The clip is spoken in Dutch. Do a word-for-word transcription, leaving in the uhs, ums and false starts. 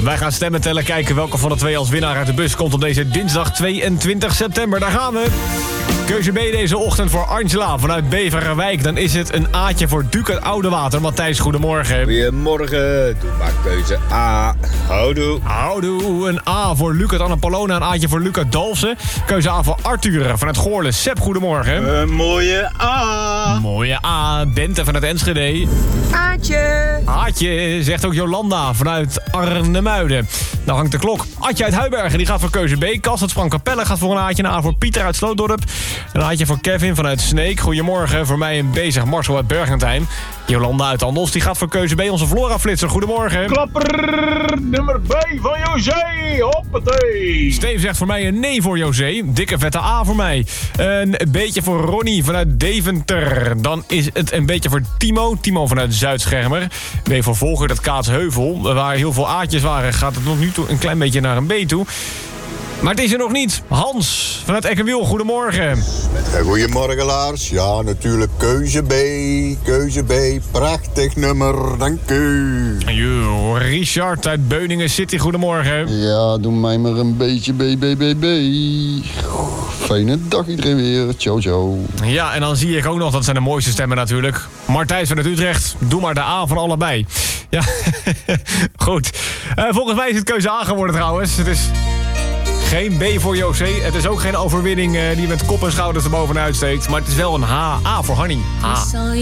Wij gaan stemmen tellen, kijken welke van de twee als winnaar uit de bus komt op deze dinsdag tweeëntwintig september. Daar gaan we. Keuze B deze ochtend voor Angela vanuit Beverwijk. Dan is het een A'tje voor Duke uit Oudewater. Matthijs, goedemorgen. Goedemorgen, doe maar keuze A. Houdoe. Houdoe, een A voor Luc uit Annapolona, een A'tje voor Luc uit Dalfsen. Keuze A voor Arthur vanuit Goorlen. Sepp, goedemorgen. Een mooie A. Mooie A. Bente vanuit Enschede. Aatje. Aatje, zegt ook Jolanda vanuit Arnhemuiden. Nou hangt de klok. Atje uit Huibergen, die gaat voor keuze B. Kas uit Sprangkapelle gaat voor een Aatje. Een A voor Pieter uit Slootdorp. Een Aatje voor Kevin vanuit Sneek. Goedemorgen, voor mij een B, zegt Marcel uit Bergentijn. Jolanda uit Andos, die gaat voor keuze B. Onze Flora-flitser, goedemorgen. Klapper, nummer B van José, hoppatee. Steve zegt voor mij een nee voor José. Dikke vette A voor mij. Een beetje voor Ronnie vanuit Deventer. Dan is het een beetje voor Timo. Timo vanuit Zuidschermer. B voor Volger, dat Kaatsheuvel. Waar heel veel A'tjes waren, gaat het nog nu toe een klein beetje naar een B toe. Maar het is er nog niet. Hans vanuit Ekkenwiel, goedemorgen. Goedemorgen Lars. Ja, natuurlijk keuze B. Keuze B. Prachtig nummer, dank u. Yo, Richard uit Beuningen City, goedemorgen. Ja, doe mij maar een beetje B, B, B, B. Fijne dag iedereen weer. Ciao, ciao. Ja, en dan zie ik ook nog, dat zijn de mooiste stemmen natuurlijk. Martijs vanuit Utrecht, doe maar de A van allebei. Ja, goed. Uh, volgens mij is het keuze A geworden trouwens. Het is geen B voor José. Het is ook geen overwinning uh, die met kop en schouders erbovenuit steekt. Maar het is wel een H. A voor Hanny. H.